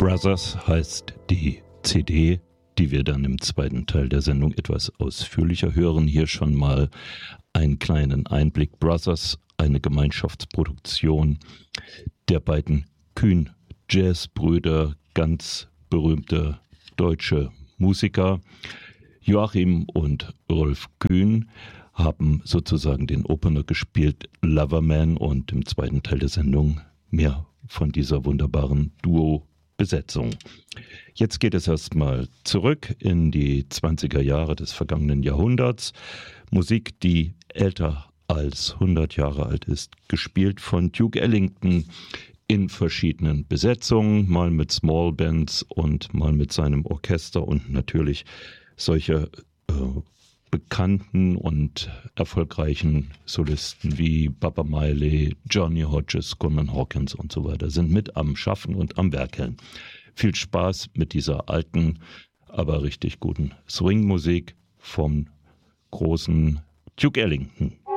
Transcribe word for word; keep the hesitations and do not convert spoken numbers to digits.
Brothers heißt die C D, die wir dann im zweiten Teil der Sendung etwas ausführlicher hören. Hier schon mal einen kleinen Einblick. Brothers, eine Gemeinschaftsproduktion der beiden Kühn-Jazz-Brüder, ganz berühmte deutsche Musiker. Joachim und Rolf Kühn haben sozusagen den Opener gespielt, Loverman, und im zweiten Teil der Sendung mehr von dieser wunderbaren Duo-Besetzung. Jetzt geht es erstmal zurück in die zwanziger Jahre des vergangenen Jahrhunderts. Musik, die älter als hundert Jahre alt ist, gespielt von Duke Ellington in verschiedenen Besetzungen, mal mit Small Bands und mal mit seinem Orchester und natürlich solche äh, bekannten und erfolgreichen Solisten wie Baba Miley, Johnny Hodges, Coleman Hawkins und so weiter sind mit am Schaffen und am Werkeln. Viel Spaß mit dieser alten, aber richtig guten Swing-Musik vom großen Duke Ellington.